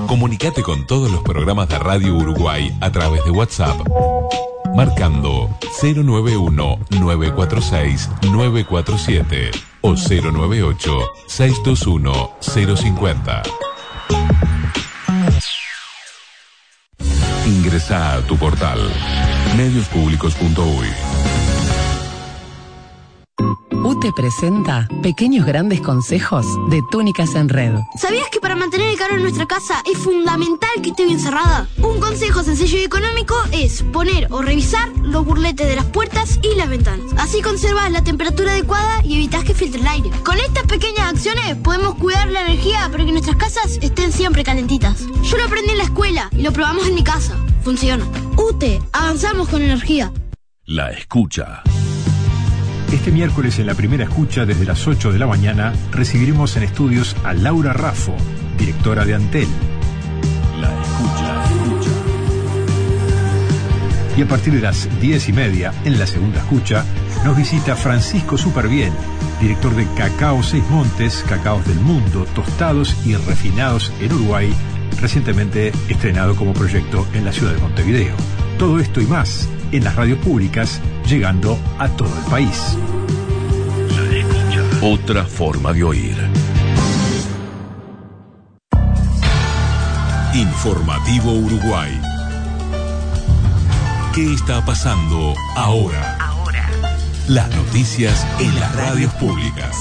Comunicate con todos los programas de Radio Uruguay a través de WhatsApp, marcando 091-946-947 o 098-621-050. Ingresá a tu portal mediospublicos.uy. UTE presenta Pequeños Grandes Consejos de Túnicas en Red. ¿Sabías que para mantener el calor en nuestra casa es fundamental que esté bien cerrada? Un consejo sencillo y económico es poner o revisar los burletes de las puertas y las ventanas. Así conservas la temperatura adecuada y evitas que filtre el aire. Con estas pequeñas acciones podemos cuidar la energía para que nuestras casas estén siempre calentitas. Yo lo aprendí en la escuela y lo probamos en mi casa. Funciona. UTE, avanzamos con energía. La escucha. Este miércoles en la primera escucha desde las 8 de la mañana recibiremos en estudios a Laura Raffo, directora de Antel. La escucha. Y a partir de las 10:30, en la segunda escucha, nos visita Francisco Superbiel, director de Cacao Seis Montes, cacaos del mundo, tostados y refinados en Uruguay, recientemente estrenado como proyecto en la ciudad de Montevideo. Todo esto y más en las radios públicas, llegando a todo el país. Otra forma de oír. Informativo Uruguay. ¿Qué está pasando ahora? Las noticias en las radios públicas.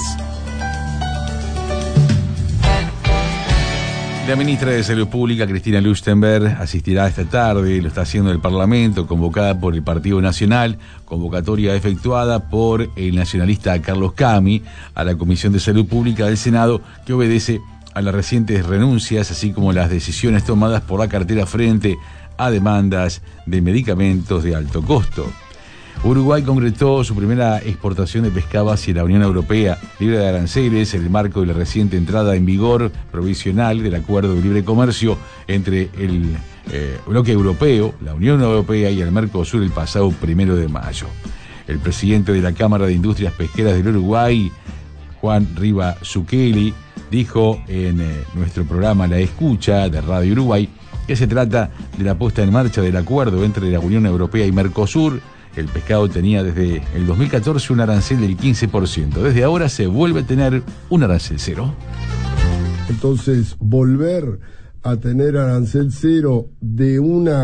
La ministra de Salud Pública, Cristina Leuchtenberg, asistirá esta tarde, lo está haciendo el Parlamento, convocada por el Partido Nacional, convocatoria efectuada por el nacionalista Carlos Cami a la Comisión de Salud Pública del Senado, que obedece a las recientes renuncias, así como las decisiones tomadas por la cartera frente a demandas de medicamentos de alto costo. Uruguay concretó su primera exportación de pescado hacia la Unión Europea, libre de aranceles, en el marco de la reciente entrada en vigor provisional del Acuerdo de Libre Comercio entre el bloque europeo, la Unión Europea y el Mercosur el pasado 1 de mayo. El presidente de la Cámara de Industrias Pesqueras del Uruguay, Juan Riva Zucchelli, dijo en nuestro programa La Escucha de Radio Uruguay que se trata de la puesta en marcha del acuerdo entre la Unión Europea y Mercosur. El pescado tenía desde el 2014 un arancel del 15%. Desde ahora se vuelve a tener un arancel cero. Entonces, volver a tener arancel cero de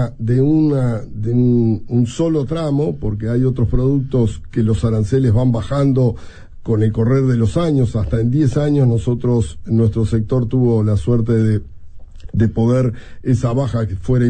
un solo tramo, porque hay otros productos que los aranceles van bajando con el correr de los años. Hasta en 10 años nuestro sector tuvo la suerte de poder esa baja que fuera